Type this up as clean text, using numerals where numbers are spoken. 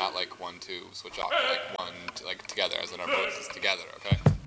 not like 1, 2, switch off, but like 1, like together, as in our voices together, okay?